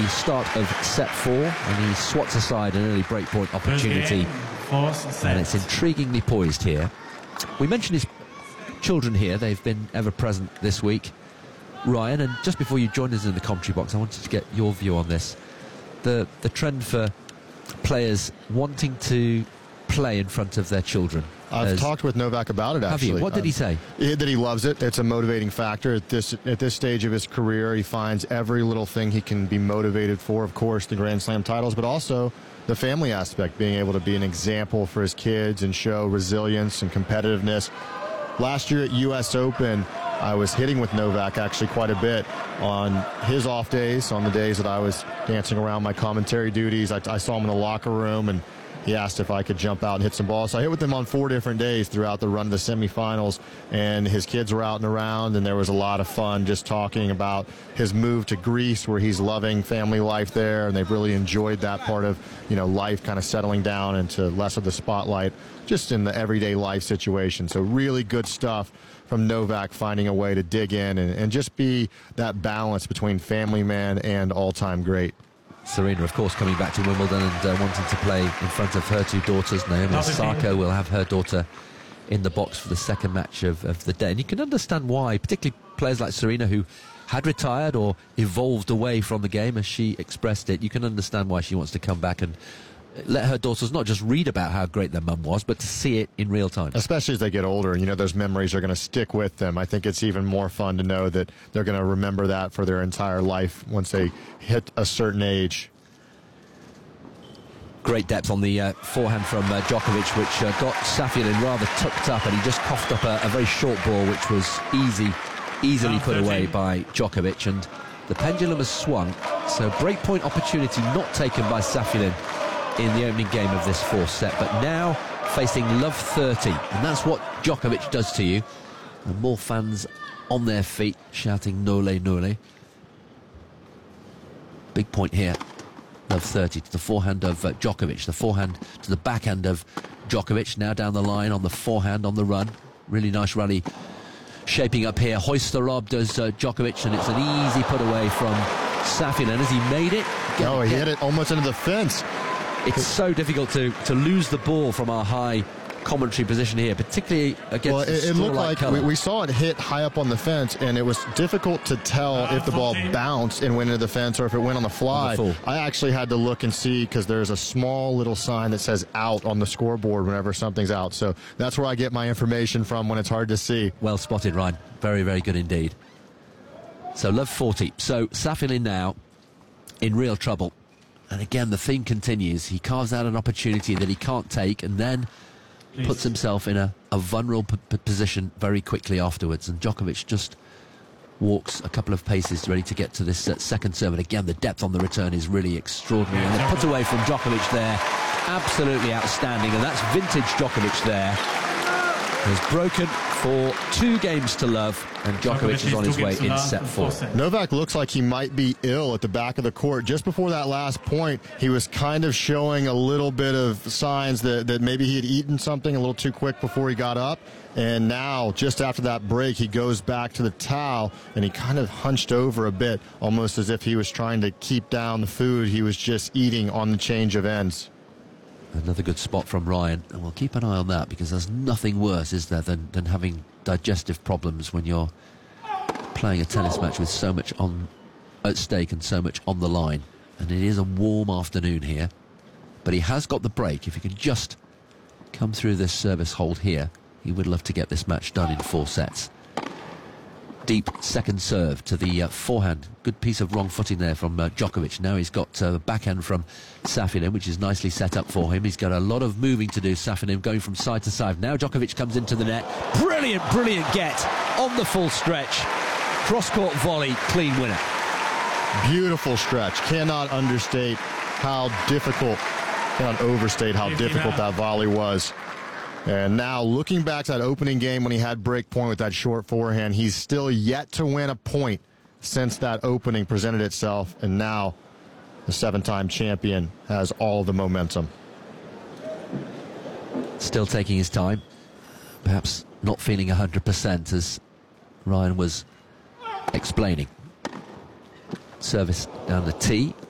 the start of set 4, and he swats aside an early breakpoint opportunity, and it's intriguingly poised here. We mentioned his children here. They've been ever present this week, Ryan, and just before you joined us in the commentary box, I wanted to get your view on this. The trend for players wanting to play in front of their children. I've talked with Novak about it, actually. Have you? What did he say? That he loves it. It's a motivating factor. At this stage of his career, he finds every little thing he can be motivated for. Of course, the Grand Slam titles, but also the family aspect, being able to be an example for his kids and show resilience and competitiveness. Last year at U.S. Open, I was hitting with Novak actually quite a bit on his off days, on the days that I was dancing around my commentary duties. I saw him in the locker room, and he asked if I could jump out and hit some balls. So I hit with him on 4 different days throughout the run of the semifinals, and his kids were out and around, and there was a lot of fun just talking about his move to Greece, where he's loving family life there, and they've really enjoyed that part of, life kind of settling down into less of the spotlight, just in the everyday life situation. So really good stuff from Novak, finding a way to dig in and just be that balance between family man and all-time great. Serena, of course, coming back to Wimbledon and wanting to play in front of her 2 daughters. Naomi Osaka will have her daughter in the box for the second match of the day. And you can understand why, particularly players like Serena, who had retired or evolved away from the game, as she expressed it. You can understand why she wants to come back and let her daughters not just read about how great their mum was, but to see it in real time. Especially as they get older, and those memories are going to stick with them. I think it's even more fun to know that they're going to remember that for their entire life once they hit a certain age. Great depth on the forehand from Djokovic, which got Safin rather tucked up, and he just coughed up a very short ball, which was easily put away by Djokovic, and the pendulum has swung. So breakpoint opportunity not taken by Safin in the opening game of this 4th set, but now facing love 30, and that's what Djokovic does to you. And more fans on their feet shouting "Nole, nole." Big point here. Love 30 to the forehand of Djokovic, the forehand to the backhand of Djokovic, now down the line on the forehand on the run. Really nice rally shaping up here. Hoist the rob does Djokovic, and it's an easy put away from Safin, and as he made it... he hit it almost into the fence. It's so difficult to lose the ball from our high commentary position here, particularly against it looked like we saw it hit high up on the fence, and it was difficult to tell if the ball bounced and went into the fence or if it went on the fly. I actually had to look and see, because there's a small little sign that says out on the scoreboard whenever something's out. So that's where I get my information from when it's hard to see. Well spotted, Ryan. Very, very good indeed. So love 40. So Safin now in real trouble. And again, the theme continues. He carves out an opportunity that he can't take, and then puts himself in a vulnerable position very quickly afterwards. And Djokovic just walks a couple of paces ready to get to this second serve. And again, the depth on the return is really extraordinary. And the put away from Djokovic there, absolutely outstanding. And that's vintage Djokovic there. Has broken for 2 games to love, and Djokovic is on his way in set 4. Novak looks like he might be ill at the back of the court. Just before that last point, he was kind of showing a little bit of signs that maybe he had eaten something a little too quick before he got up. And now, just after that break, he goes back to the towel, and he kind of hunched over a bit, almost as if he was trying to keep down the food he was just eating on the change of ends. Another good spot from Ryan, and we'll keep an eye on that, because there's nothing worse, is there, than having digestive problems when you're playing a tennis match with so much at stake and so much on the line. And it is a warm afternoon here, but he has got the break. If he can just come through this service hold here, he would love to get this match done in 4 sets. Deep second serve to the forehand. Good piece of wrong footing there from Djokovic. Now he's got backhand from Safin, which is nicely set up for him. He's got a lot of moving to do, Safin, going from side to side. Now Djokovic comes into the net. Brilliant get on the full stretch. Cross-court volley, clean winner. Beautiful stretch. Cannot overstate how difficult that volley was. And now, looking back to that opening game when he had break point with that short forehand, he's still yet to win a point since that opening presented itself. And now, the 7-time champion has all the momentum. Still taking his time. Perhaps not feeling 100%, as Ryan was explaining. Service down the tee.